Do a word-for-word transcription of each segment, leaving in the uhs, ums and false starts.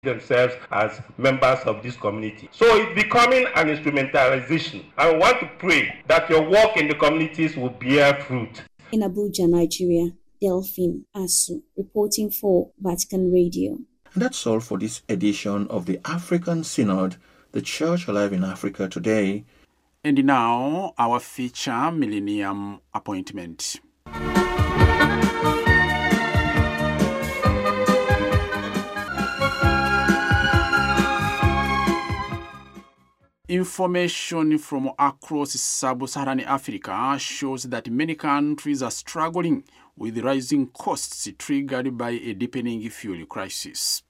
themselves as members of this community. So it's becoming an instrumentalization. I want to pray that your work in the communities will bear fruit. In Abuja, Nigeria, Delphine Asu, reporting for Vatican Radio. And that's all for this edition of the African Synod, the Church Alive in Africa Today. And now, our feature Millennium Appointment. Information from across sub-Saharan Africa shows that many countries are struggling with rising costs triggered by a deepening fuel crisis.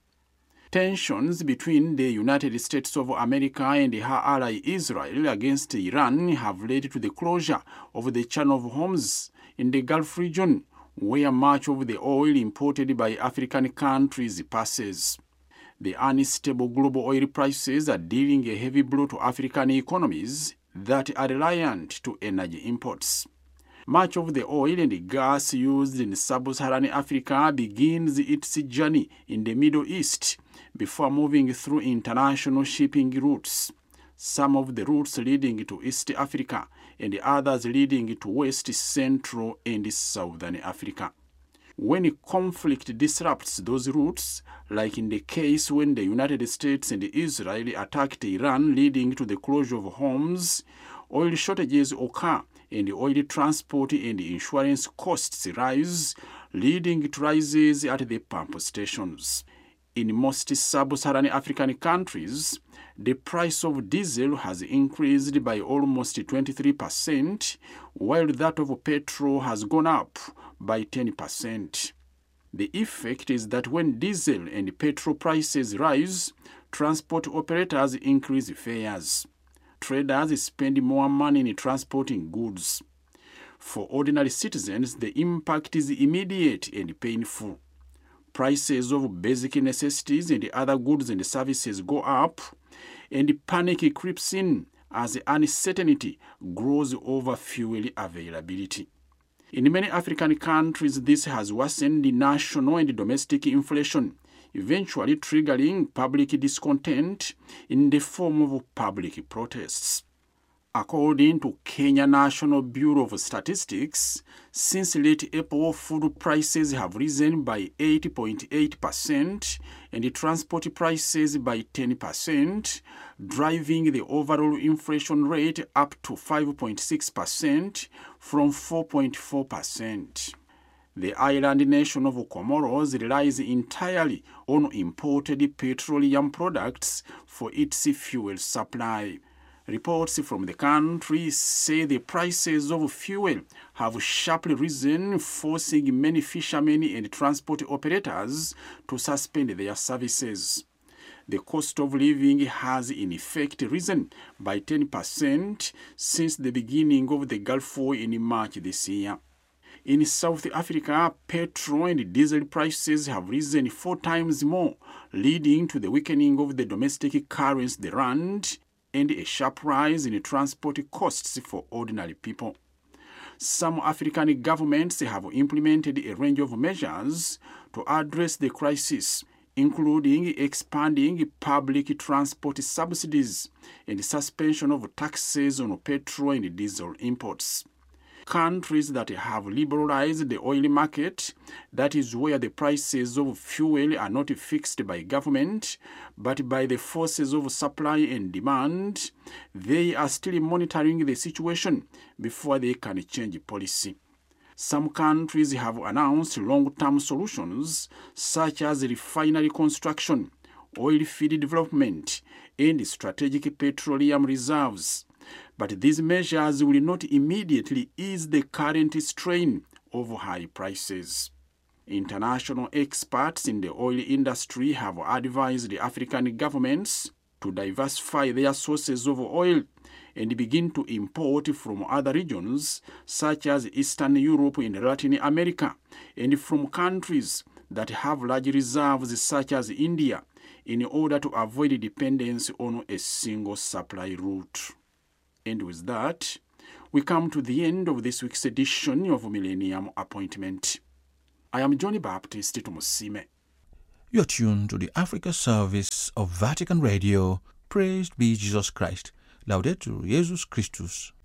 Tensions between the United States of America and her ally Israel against Iran have led to the closure of the Channel of Hormuz in the Gulf region, where much of the oil imported by African countries passes. The unstable global oil prices are dealing a heavy blow to African economies that are reliant to energy imports. Much of the oil and gas used in sub-Saharan Africa begins its journey in the Middle East before moving through international shipping routes, some of the routes leading to East Africa and others leading to West, Central, and Southern Africa. When conflict disrupts those routes, like in the case when the United States and Israel attacked Iran leading to the closure of Hormuz, oil shortages occur and oil transport and insurance costs rise, leading to rises at the pump stations. In most sub-Saharan African countries, the price of diesel has increased by almost twenty-three percent, while that of petrol has gone up by ten percent. The effect is that when diesel and petrol prices rise, transport operators increase fares. Traders spend more money in transporting goods. For ordinary citizens, the impact is immediate and painful. Prices of basic necessities and other goods and services go up, and panic creeps in as uncertainty grows over fuel availability. In many African countries, this has worsened the national and domestic inflation, eventually triggering public discontent in the form of public protests. According to Kenya National Bureau of Statistics, since late April, food prices have risen by eight point eight percent and transport prices by ten percent, driving the overall inflation rate up to five point six percent from four point four percent. The island nation of Comoros relies entirely on imported petroleum products for its fuel supply. Reports from the country say the prices of fuel have sharply risen, forcing many fishermen and transport operators to suspend their services. The cost of living has in effect risen by ten percent since the beginning of the Gulf War in March this year. In South Africa, petrol and diesel prices have risen four times more, leading to the weakening of the domestic currency, the rand, and a sharp rise in transport costs for ordinary people. Some African governments have implemented a range of measures to address the crisis, including expanding public transport subsidies and suspension of taxes on petrol and diesel imports. Countries that have liberalized the oil market, that is where the prices of fuel are not fixed by government, but by the forces of supply and demand, they are still monitoring the situation before they can change policy. Some countries have announced long-term solutions, such as refinery construction, oil field development, and strategic petroleum reserves. But these measures will not immediately ease the current strain of high prices. International experts in the oil industry have advised the African governments to diversify their sources of oil and begin to import from other regions, such as Eastern Europe and Latin America, and from countries that have large reserves, such as India, in order to avoid dependence on a single supply route. And with that, we come to the end of this week's edition of Millennium Appointment. I am Johnny Baptist Tumusime. You are tuned to the Africa service of Vatican Radio. Praised be Jesus Christ. Laudetur Jesus Christus.